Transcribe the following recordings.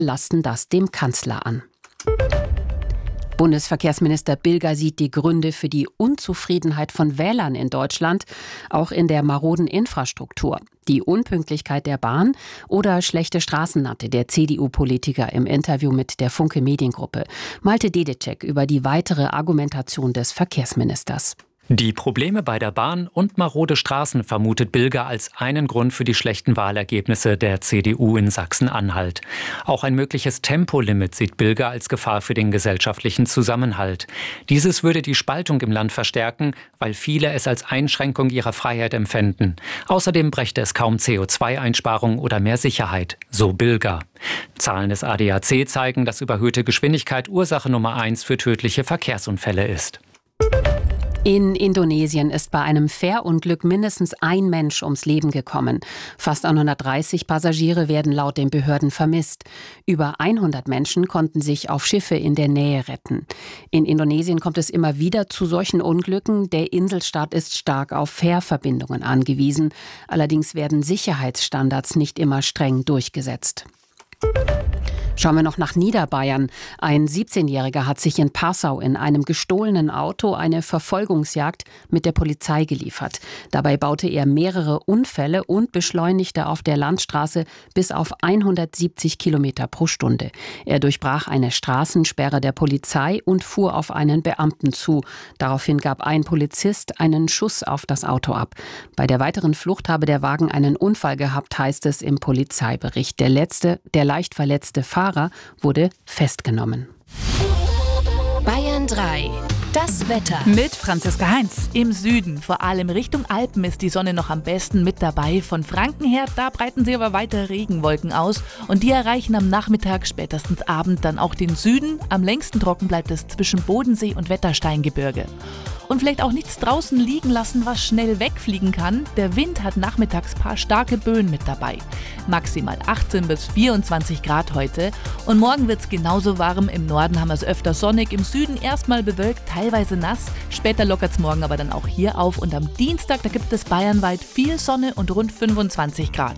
lasten das dem Kanzler an. Bundesverkehrsminister Bilger sieht die Gründe für die Unzufriedenheit von Wählern in Deutschland auch in der maroden Infrastruktur. Die Unpünktlichkeit der Bahn oder schlechte Straßen nannte der CDU-Politiker im Interview mit der Funke Mediengruppe. Malte Dedecek über die weitere Argumentation des Verkehrsministers. Die Probleme bei der Bahn und marode Straßen vermutet Bilger als einen Grund für die schlechten Wahlergebnisse der CDU in Sachsen-Anhalt. Auch ein mögliches Tempolimit sieht Bilger als Gefahr für den gesellschaftlichen Zusammenhalt. Dieses würde die Spaltung im Land verstärken, weil viele es als Einschränkung ihrer Freiheit empfänden. Außerdem brächte es kaum CO2-Einsparung oder mehr Sicherheit, so Bilger. Zahlen des ADAC zeigen, dass überhöhte Geschwindigkeit Ursache Nummer 1 für tödliche Verkehrsunfälle ist. In Indonesien ist bei einem Fährunglück mindestens ein Mensch ums Leben gekommen. Fast 130 Passagiere werden laut den Behörden vermisst. Über 100 Menschen konnten sich auf Schiffe in der Nähe retten. In Indonesien kommt es immer wieder zu solchen Unglücken. Der Inselstaat ist stark auf Fährverbindungen angewiesen. Allerdings werden Sicherheitsstandards nicht immer streng durchgesetzt. Schauen wir noch nach Niederbayern. Ein 17-Jähriger hat sich in Passau in einem gestohlenen Auto eine Verfolgungsjagd mit der Polizei geliefert. Dabei baute er mehrere Unfälle und beschleunigte auf der Landstraße bis auf 170 Kilometer pro Stunde. Er durchbrach eine Straßensperre der Polizei und fuhr auf einen Beamten zu. Daraufhin gab ein Polizist einen Schuss auf das Auto ab. Bei der weiteren Flucht habe der Wagen einen Unfall gehabt, heißt es im Polizeibericht. Der leicht verletzte Fahrer wurde festgenommen. Bayern 3. Das Wetter. Mit Franziska Heinz. Im Süden, vor allem Richtung Alpen, ist die Sonne noch am besten mit dabei. Von Franken her, da breiten sie aber weiter Regenwolken aus. Und die erreichen am Nachmittag, spätestens Abend, dann auch den Süden. Am längsten trocken bleibt es zwischen Bodensee und Wettersteingebirge. Und vielleicht auch nichts draußen liegen lassen, was schnell wegfliegen kann. Der Wind hat nachmittags paar starke Böen mit dabei. Maximal 18 bis 24 Grad heute. Und morgen wird es genauso warm. Im Norden haben wir es öfter sonnig, im Süden erstmal bewölkt, teilweise nass. Später lockert es morgen aber dann auch hier auf. Und am Dienstag, da gibt es bayernweit viel Sonne und rund 25 Grad.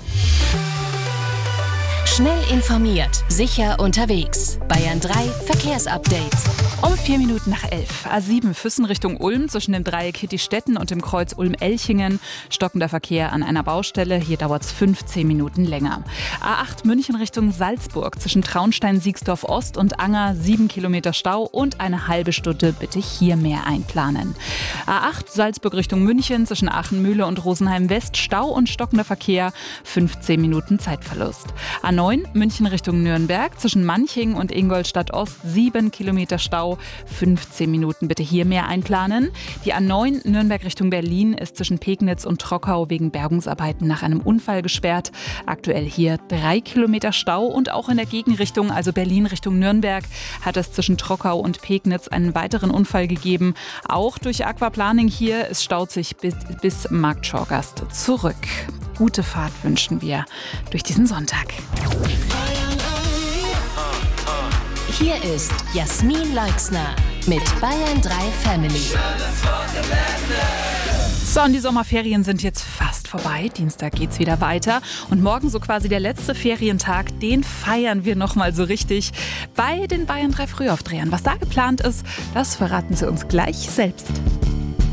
Schnell informiert, sicher unterwegs. Bayern 3 Verkehrsupdate. Um 11:04. A7 Füssen Richtung Ulm zwischen dem Dreieck Hittistetten und dem Kreuz Ulm-Elchingen. Stockender Verkehr an einer Baustelle. Hier dauert es 15 Minuten länger. A8 München Richtung Salzburg zwischen Traunstein-Siegsdorf Ost und Anger 7 Kilometer Stau und eine halbe Stunde bitte hier mehr einplanen. A8 Salzburg Richtung München zwischen Aachen-Mühle und Rosenheim West Stau und stockender Verkehr. 15 Minuten Zeitverlust. A9 München Richtung Nürnberg zwischen Manching und Ingolstadt Ost 7 Kilometer Stau. 15 Minuten bitte hier mehr einplanen. Die A9 Nürnberg Richtung Berlin ist zwischen Pegnitz und Trockau wegen Bergungsarbeiten nach einem Unfall gesperrt. Aktuell hier 3 Kilometer Stau und auch in der Gegenrichtung, also Berlin Richtung Nürnberg, hat es zwischen Trockau und Pegnitz einen weiteren Unfall gegeben. Auch durch Aquaplaning hier, es staut sich bis Marktschorgast zurück. Gute Fahrt wünschen wir durch diesen Sonntag. Hier ist Jasmin Leixner mit Bayern 3 Family. So, und die Sommerferien sind jetzt fast vorbei. Dienstag geht's wieder weiter. Und morgen so quasi der letzte Ferientag, den feiern wir nochmal so richtig bei den Bayern 3 Frühaufdrehern. Was da geplant ist, das verraten sie uns gleich selbst.